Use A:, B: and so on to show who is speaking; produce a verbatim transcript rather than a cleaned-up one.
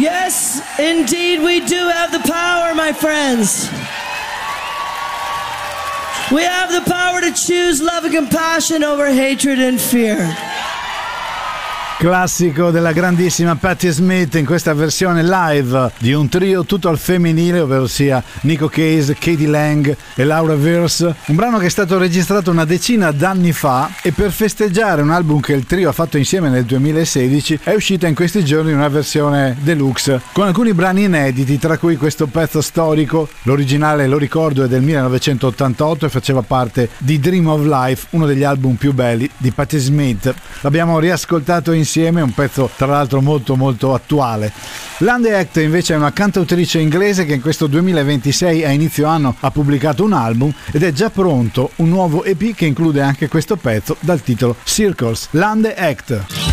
A: Yes, indeed we do have the power, my friends. We have the power to choose love and compassion over hatred and fear.
B: Classico della grandissima Patti Smith in questa versione live di un trio tutto al femminile, ovvero sia Nico Case, Katie Lang e Laura Verse, un brano che è stato registrato una decina d'anni fa e per festeggiare un album che il trio ha fatto insieme nel duemilasedici è uscita in questi giorni una versione deluxe con alcuni brani inediti, tra cui questo pezzo storico. L'originale, lo ricordo, è del millenovecentottantotto e faceva parte di Dream of Life, uno degli album più belli di Patti Smith. L'abbiamo riascoltato in insieme, un pezzo tra l'altro molto molto attuale. Lande Act invece è una cantautrice inglese che in questo duemilaventisei a inizio anno ha pubblicato un album ed è già pronto un nuovo E P che include anche questo pezzo dal titolo Circles. Lande Act.